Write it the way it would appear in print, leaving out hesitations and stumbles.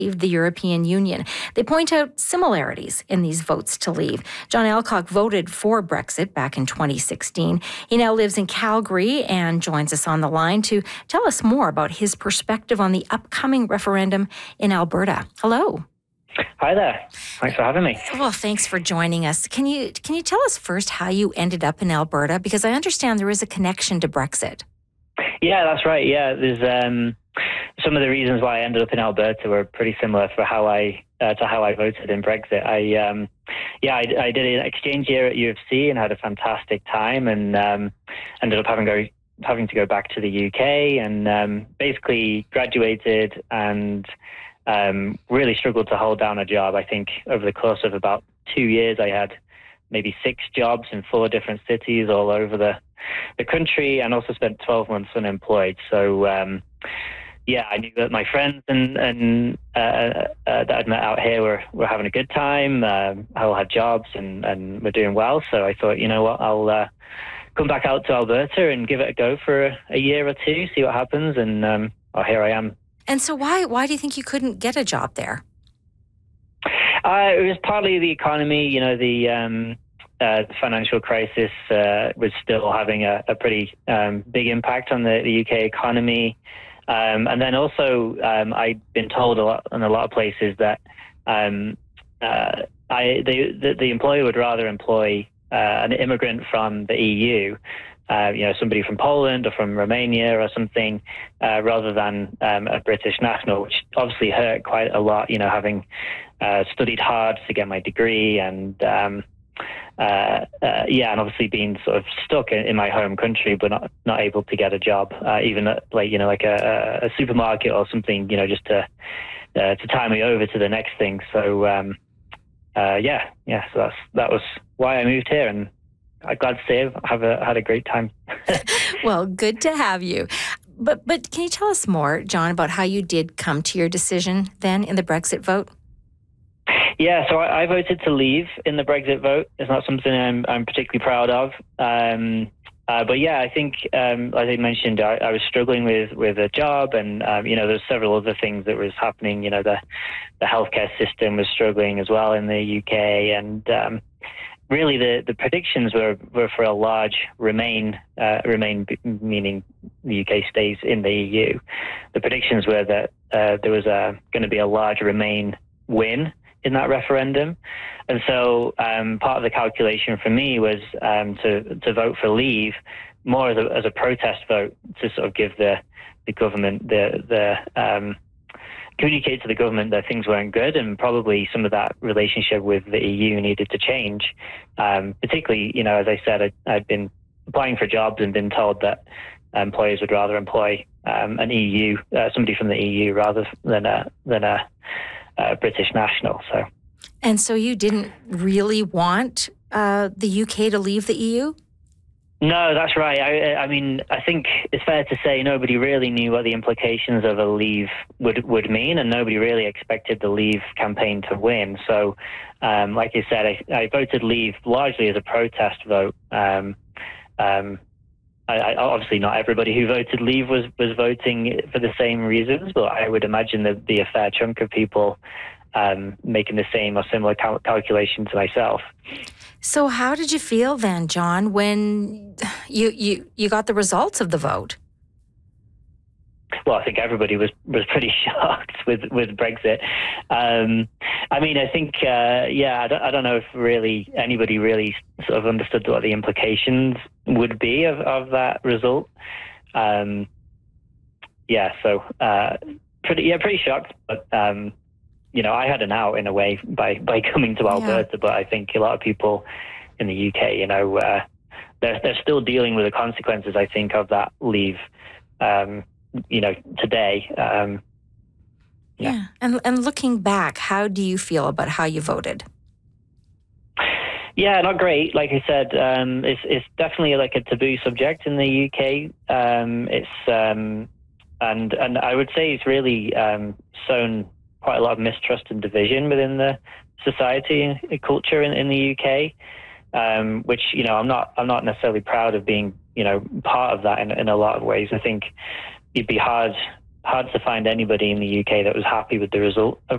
leave the European Union. They point out similarities in these votes to leave. John Alcock voted for Brexit back in 2016. He now lives in Calgary and joins us on the line to tell us more about his perspective on the upcoming referendum in Alberta. Hello. Hi there. Thanks for having me. Well, thanks for joining us. Can you tell us first how you ended up in Alberta? Because I understand there is a connection to Brexit. Yeah, that's right. Yeah, there's some of the reasons why I ended up in Alberta were pretty similar for how I voted in Brexit. I did an exchange year at U of C and had a fantastic time, and ended up having to go back to the UK, and basically graduated and really struggled to hold down a job. I think over the course of about 2 years, I had maybe 6 jobs in 4 different cities all over the country, and also spent 12 months unemployed. So I knew that my friends and that I'd met out here were having a good time. All had jobs and were doing well. So I thought, you know what, I'll come back out to Alberta and give it a go for a year or two, see what happens. And here I am. And so why do you think you couldn't get a job there? It was partly the economy. You know, the financial crisis was still having a pretty big impact on the UK economy. And then also, I'd been told in a lot of places that the employer would rather employ an immigrant from the EU, somebody from Poland or from Romania or something, rather than a British national, which obviously hurt quite a lot, having studied hard to get my degree, and and obviously being sort of stuck in my home country, but not able to get a job, even at like a supermarket or something, just to tie me over to the next thing. So so that was why I moved here, and I'm glad to say I've had a great time. Well, good to have you. But can you tell us more, John, about how you did come to your decision then in the Brexit vote? Yeah, so I voted to leave in the Brexit vote. It's not something I'm particularly proud of. But yeah, I think, as I mentioned, I was struggling with a job, and there's several other things that was happening. The healthcare system was struggling as well in the UK, and really the predictions were for a large Remain, meaning the UK stays in the EU. The predictions were that there was going to be a large Remain win in that referendum. And so part of the calculation for me was to vote for leave more as a protest vote, to sort of give the government communicate to the government that things weren't good, and probably some of that relationship with the EU needed to change. Particularly, as I said, I'd been applying for jobs and been told that employers would rather employ somebody from the EU rather than a British national. So you didn't really want the UK to leave the EU? No, that's right. I mean, I think it's fair to say nobody really knew what the implications of a leave would mean, and nobody really expected the Leave campaign to win. So, like you said, I voted Leave largely as a protest vote. Obviously, not everybody who voted Leave was voting for the same reasons, but I would imagine that a fair chunk of people making the same or similar calculation to myself. So how did you feel then, John, when you got the results of the vote? Well, I think everybody was pretty shocked with Brexit. I mean, I think, I don't know if really anybody really sort of understood what the implications would be of that result. Pretty shocked. But, I had an out in a way by coming to Alberta, but I think a lot of people in the UK, they're still dealing with the consequences, I think, of that leave. Today. And looking back, how do you feel about how you voted? Yeah, not great. Like I said, it's definitely like a taboo subject in the UK. And I would say it's really sown quite a lot of mistrust and division within the society and culture in the UK, which I'm not necessarily proud of being part of that in a lot of ways. I think it'd be hard to find anybody in the UK that was happy with the result of